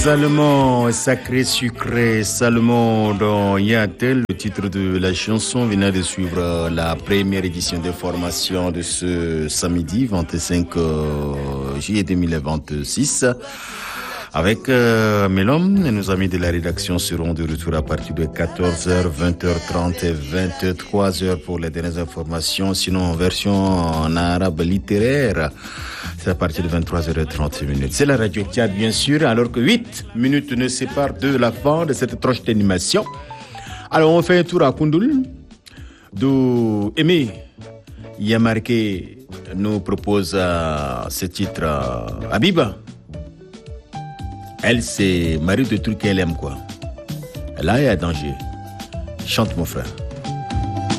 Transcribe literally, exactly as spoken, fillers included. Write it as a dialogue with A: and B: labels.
A: Salmon, sacré, sucré, Salmon dans Yatel, le titre de la chanson venait de suivre la première édition des formations de ce samedi vingt-cinq juillet deux mille vingt-six. Avec euh, Mélom et nos amis de la rédaction seront de retour à partir de quatorze heures, vingt heures trente et vingt-trois heures pour les dernières informations. Sinon, en version en arabe littéraire, c'est à partir de vingt-trois heures trente minutes. C'est la radio Tchad, bien sûr, alors que huit minutes nous séparent de la fin de cette tranche d'animation. Alors, on fait un tour à Koundoul, d'où Aimé Yamarké nous propose euh, ce titre euh, Habiba. Elle, c'est Marie de trucs qu'elle aime, quoi. Là, il y a danger. Chante, mon frère.